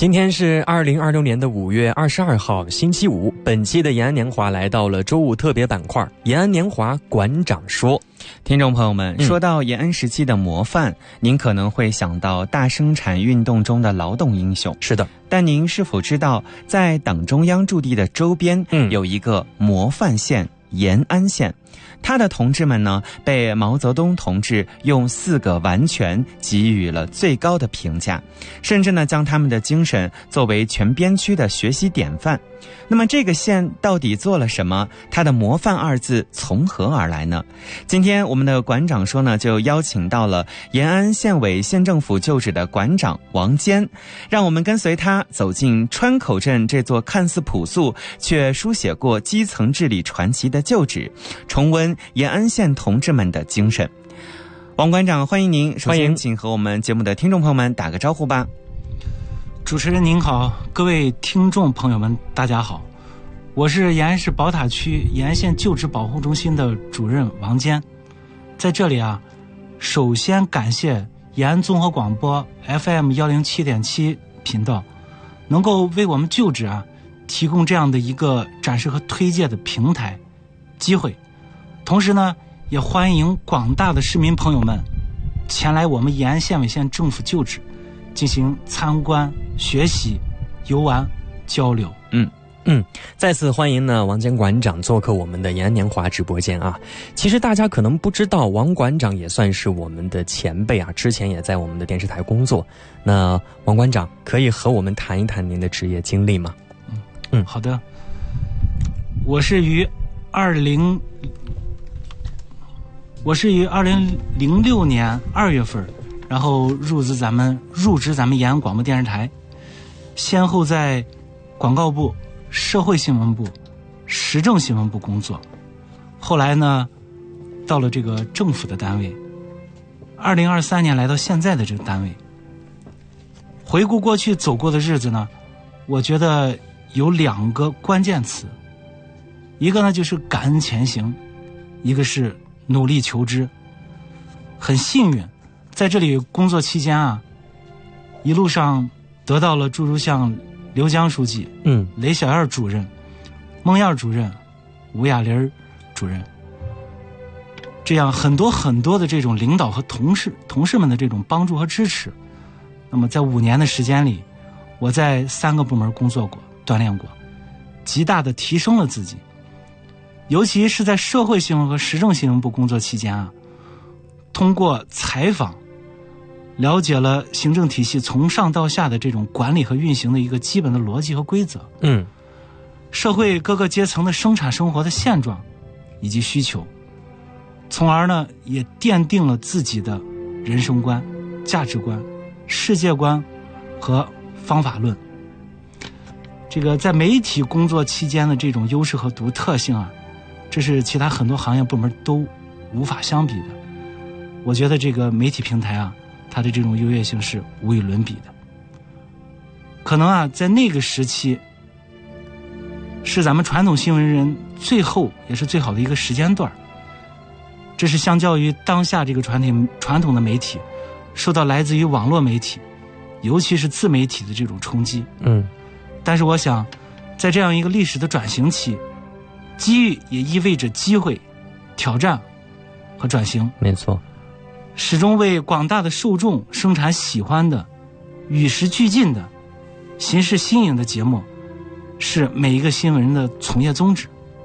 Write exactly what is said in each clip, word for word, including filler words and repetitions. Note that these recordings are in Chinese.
今天是二零二六年的五月二十二号，星期五。本期的延安年华来到了周五特别板块，延安年华馆长说。 听众朋友们，说到延安时期的模范，嗯、您可能会想到大生产运动中的劳动英雄。 是的， 但您是否知道，在党中央驻地的周边，嗯、有一个模范县延安县？他的同志们呢，被毛泽东同志用四个完全给予了最高的评价，甚至呢将他们的精神作为全边区的学习典范。那么这个县到底做了什么？它的模范二字从何而来呢？今天我们的馆长说呢，就邀请到了延安县委县政府旧址的馆长王坚，让我们跟随他走进川口镇这座看似朴素却书写过基层治理传奇的旧址，重温延安县同志们的精神。王馆长，欢迎您。首先请和我们节目的听众朋友们打个招呼吧。 主持人您好，各位听众朋友们大家好，我是延安市宝塔区延安县旧址保护中心的主任王坚。在这里啊，首先感谢延安综合广播 F M 一零七点七 频道能够为我们旧址啊提供这样的一个展示和推介的平台机会，同时呢也欢迎广大的市民朋友们前来我们延安县委县政府旧址进行参观、学习、游玩、交流。 嗯嗯，再次欢迎呢王坚馆长做客我们的延安年华直播间啊。其实大家可能不知道，王馆长也算是我们的前辈啊，之前也在我们的电视台工作。那王馆长可以和我们谈一谈您的职业经历吗？ 嗯嗯，好的。我是于二零，我是于二零零六年二月份。然后入职咱们入职咱们延安广播电视台，先后在广告部、社会新闻部、时政新闻部工作。后来呢，到了这个政府的单位，二零二三年来到现在的这个单位。回顾过去走过的日子呢，我觉得有两个关键词，一个呢就是感恩前行，一个是努力求知。很幸运。在这里工作期间啊，一路上得到了诸如像刘江书记、嗯，雷小燕主任、孟燕主任、吴亚林主任，这样很多很多的这种领导和同事同事们的这种帮助和支持。那么在五年的时间里，我在三个部门工作过、锻炼过，极大的提升了自己。尤其是在社会新闻和时政新闻部工作期间啊，通过采访了解了行政体系从上到下的这种管理和运行的一个基本的逻辑和规则，嗯，社会各个阶层的生产生活的现状以及需求，从而呢也奠定了自己的人生观、价值观、世界观和方法论。这个在媒体工作期间的这种优势和独特性啊，这是其他很多行业部门都无法相比的。我觉得这个媒体平台啊，它的这种优越性是无与伦比的。可能啊，在那个时期，是咱们传统新闻人最后也是最好的一个时间段。这是相较于当下这个传统传统的媒体，受到来自于网络媒体，尤其是自媒体的这种冲击。嗯，但是我想，在这样一个历史的转型期，机遇也意味着机会、挑战和转型。 没错。 始终为广大的受众生产喜欢的、与时俱进的、形式新颖的节目，是每一个新闻人的从业宗旨。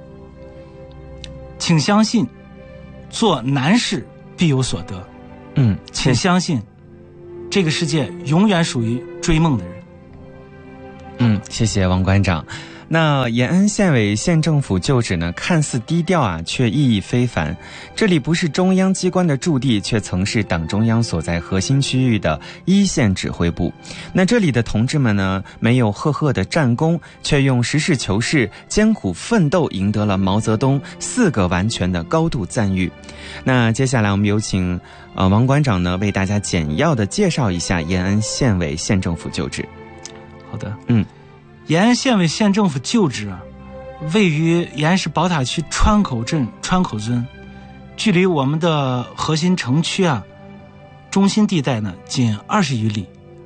请相信，做难事必有所得。嗯，请相信，这个世界永远属于追梦的人。 嗯，谢谢王馆长。那延安县委县政府旧址呢，看似低调啊，却意义非凡。这里不是中央机关的驻地，却曾是党中央所在核心区域的一线指挥部。那这里的同志们呢，没有赫赫的战功，却用实事求是、艰苦奋斗赢得了毛泽东四个完全的高度赞誉。那接下来我们有请呃王馆长呢，为大家简要的介绍一下延安县委县政府旧址。 好的，嗯。延安县委县政府旧址啊，位于延安市宝塔区川口镇川口村，距离我们的核心城区啊中心地带呢仅二十余里，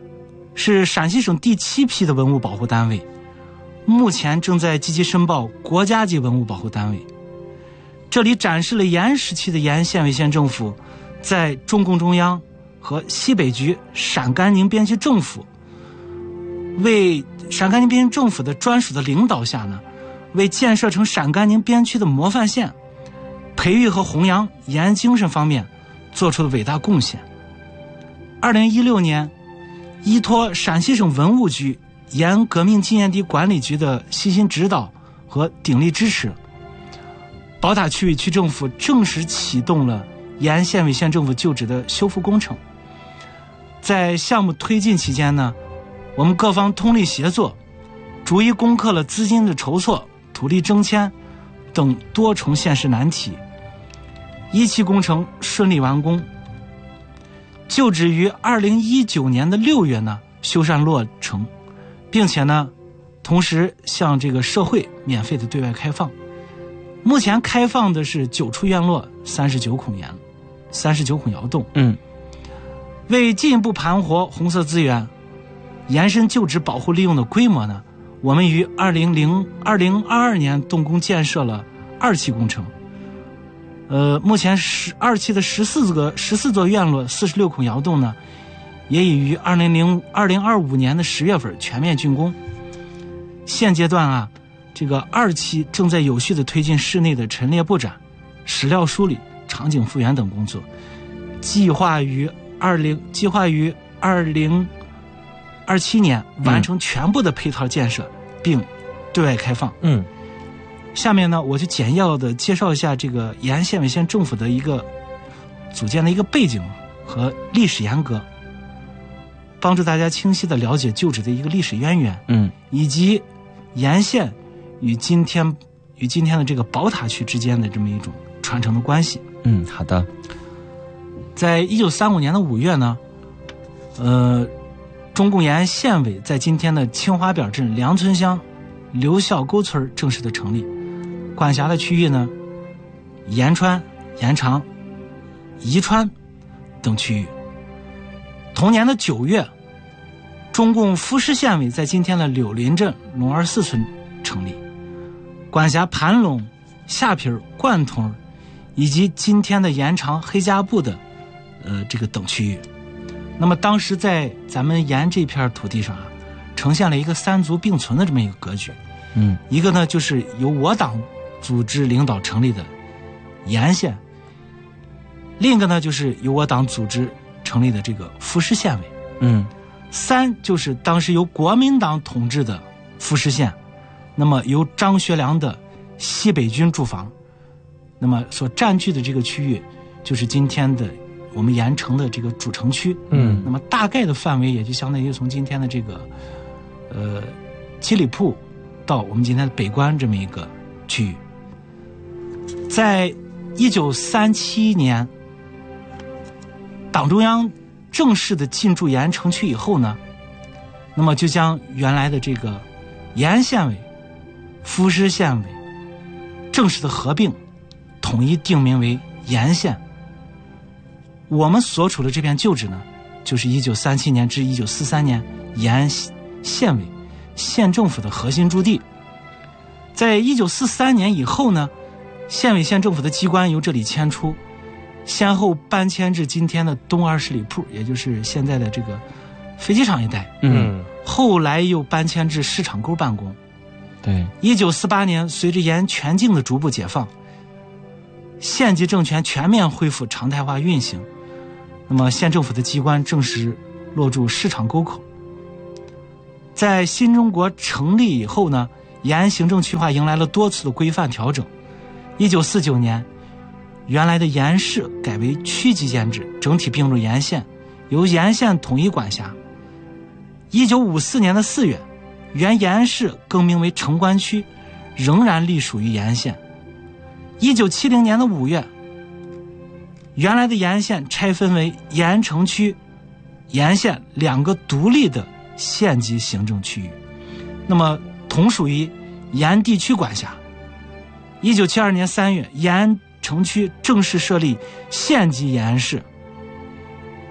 是陕西省第七批的文物保护单位，目前正在积极申报国家级文物保护单位。这里展示了延时期的延安县委县政府在中共中央和西北局陕甘宁边区政府为陕甘宁边区政府的专属的领导下呢，为建设成陕甘宁边区的模范县，培育和弘扬延安精神方面做出了伟大贡献。二零一六年，依托陕西省文物局延安革命纪念地管理局的悉心指导和鼎力支持，宝塔区委区政府正式启动了延安县委县政府旧址的修复工程。在项目推进期间呢，我们各方通力协作，逐一攻克了资金的筹措、土地征迁等多重现实难题，一期工程顺利完工。旧址于二零一九年的六月呢修缮落成，并且呢同时向这个社会免费的对外开放。目前开放的是九处院落，三十九孔岩，三十九孔窑洞。 嗯， 为进一步盘活红色资源，延伸旧址保护利用的规模呢，我们于二零零二零二二年动工建设了二期工程。呃，目前十二期的十四个十四座院落、四十六孔窑洞呢，也已于二零零二零二五年的十月份全面竣工。现阶段啊，这个二期正在有序的推进室内的陈列布展、史料梳理、场景复原等工作，计划于二零计划于二零二七年完成全部的配套建设，嗯、并对外开放。 嗯。 下面呢，我就简要的介绍一下这个延安县委县政府的一个组建的一个背景和历史沿革，帮助大家清晰的了解旧址的一个历史渊源， 嗯， 以及延安县与今天与今天的这个宝塔区之间的这么一种传承的关系。 嗯，好的。 在一九三五年的五月呢，呃，中共延安县委在今天的青花表镇梁村乡刘孝沟村正式的成立。管辖的区域呢，延川、延长、宜川等区域。同年的九月，中共副师县委在今天的柳林镇龙二四村成立，管辖盘陇、下皮、灌通以及今天的延长、黑家埠的呃这个等区域。那么当时在咱们延安这片土地上啊，呈现了一个三族并存的这么一个格局。 嗯， 一个呢就是由我党组织领导成立的延安县，另一个呢就是由我党组织成立的这个副师县委。 嗯， 三就是当时由国民党统治的副师县，那么由张学良的西北军驻防，那么所占据的这个区域就是今天的我们延安城的这个主城区。 嗯， 那么大概的范围也就相当于从今天的这个呃七里铺到我们今天的北关这么一个区域。在一九三七年党中央正式的进驻延安城区以后呢，那么就将原来的这个延安县委、副师县委正式的合并，统一定名为延安县。我们所处的这片旧址呢，就是一九三七年至一九四三年延安县委、县政府的核心驻地。在一九四三年以后呢，县委县政府的机关由这里迁出，先后搬迁至今天的东二十里铺，也就是现在的这个飞机场一带。 嗯， 后来又搬迁至市场沟办公。 对， 一九四八年，随着延安全境的逐步解放，县级政权全面恢复常态化运行，那么县政府的机关正式落驻市场沟口。在新中国成立以后呢，延安行政区划迎来了多次的规范调整。一九四九年，原来的延安市改为区级建制，整体并入延安县，由延安县统一管辖。一九五四年的四月，原延安市更名为城关区，仍然隶属于延安县。一九七零年的五月，原来的延安县拆分为延安城区、延安县两个独立的县级行政区域，那么同属于延安地区管辖。一九七二年三月，延安城区正式设立县级延安市。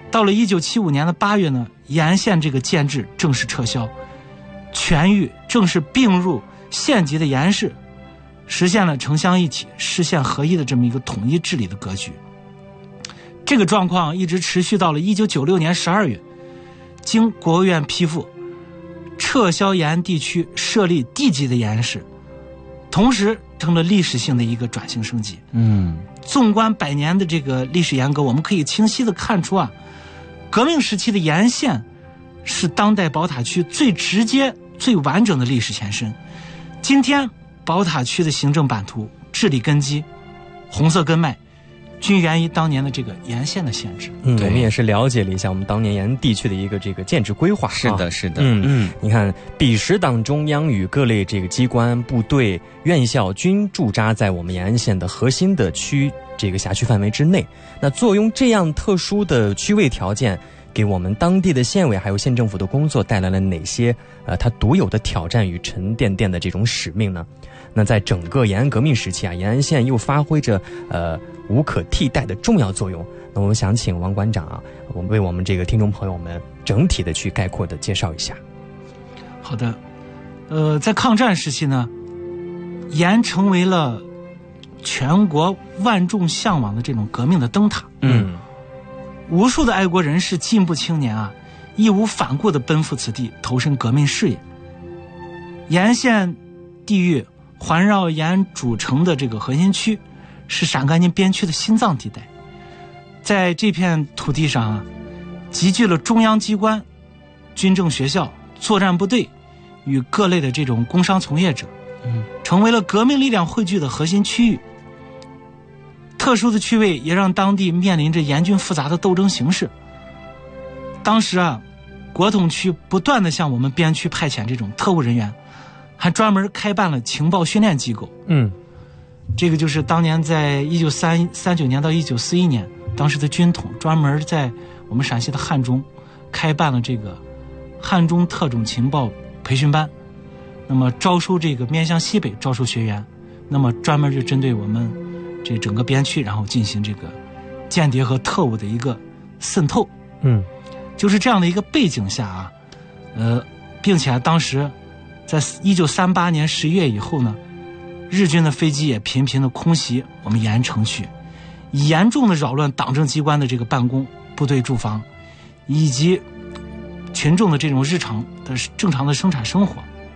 到了一九七五年的八月呢，延安县这个建制正式撤销，全域正式并入县级的延安市，实现了城乡一体、市县合一的这么一个统一治理的格局。这个状况一直持续到了一九九六年十二月，经国务院批复，撤销延安地区设立地级的延安市，同时成了历史性的一个转型升级。 嗯， 纵观百年的这个历史沿革，我们可以清晰的看出啊，革命时期的延安县是当代宝塔区最直接、最完整的历史前身。今天宝塔区的行政版图、治理根基、红色根脉，均源于当年的这个延安县的县制。 嗯，我们也是了解了一下我们当年延安地区的一个这个建制规划。 是的，是的。 嗯嗯，你看，彼时党中央与各类这个机关、部队、院校均驻扎在我们延安县的核心的区这个辖区范围之内。那坐拥这样特殊的区位条件，给我们当地的县委还有县政府的工作带来了哪些呃它独有的挑战与沉甸甸的这种使命呢？那在整个延安革命时期啊，延安县又发挥着呃无可替代的重要作用。那我们想请王馆长啊，我们为我们这个听众朋友们整体的去概括的介绍一下。 好的，呃，在抗战时期呢，延安成为了全国万众向往的这种革命的灯塔。 嗯， 无数的爱国人士、进步青年啊，义无反顾地奔赴此地，投身革命事业。延安县地域环绕延安主城的这个核心区，是陕甘宁边区的心脏地带。在这片土地上啊，集聚了中央机关、军政学校、作战部队与各类的这种工商从业者， 嗯， 成为了革命力量汇聚的核心区域。特殊的区位也让当地面临着严峻复杂的斗争形势。当时啊，国统区不断地向我们边区派遣这种特务人员，还专门开办了情报训练机构。 嗯， 这个就是当年在一九三三九年到一九四一年，当时的军统专门在我们陕西的汉中开办了这个汉中特种情报培训班，那么招收这个面向西北招收学员，那么专门就针对我们这整个边区，然后进行这个间谍和特务的一个渗透。 嗯， 就是这样的一个背景下啊，呃，并且、啊、当时在一九三八年十一月以后呢，日军的飞机也频频的空袭我们延安城区，严重的扰乱党政机关的这个办公、部队驻防，以及群众的这种日常的正常的生产生活。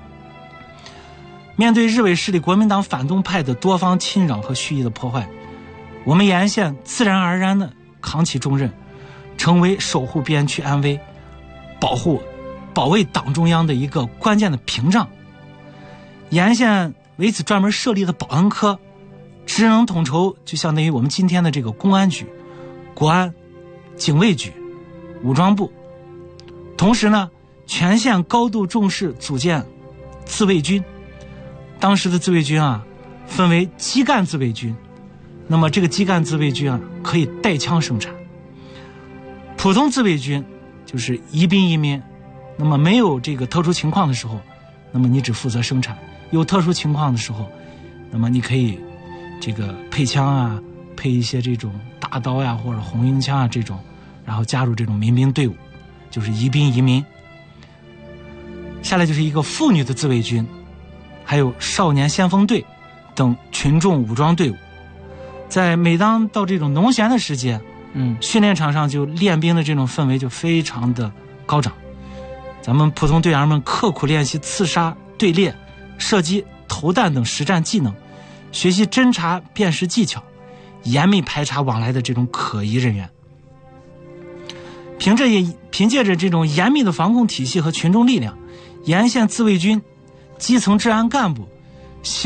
面对日伪势力国民党反动派的多方侵扰和蓄意的破坏，我们延安县自然而然的扛起重任，成为守护边区安危、保护、保卫党中央的一个关键的屏障。延安县为此专门设立的保安科，职能统筹就相当于我们今天的这个公安局、国安、警卫局、武装部。同时呢，全县高度重视组建自卫军。当时的自卫军啊，分为基干自卫军，那么这个基干自卫军啊，可以带枪生产。普通自卫军就是一兵一民，那么没有这个特殊情况的时候，那么你只负责生产；有特殊情况的时候，那么你可以这个配枪啊，配一些这种大刀呀、啊、或者红缨枪啊这种，然后加入这种民兵队伍，就是一兵一民。下来就是一个妇女的自卫军，还有少年先锋队等群众武装队伍。在每当到这种农闲的时节， 嗯， 训练场上就练兵的这种氛围就非常的高涨。咱们普通队员们刻苦练习刺杀、队列、射击、投弹等实战技能，学习侦察辨识技巧，严密排查往来的这种可疑人员。凭着也凭借着这种严密的防控体系和群众力量，延安县自卫军基层治安干部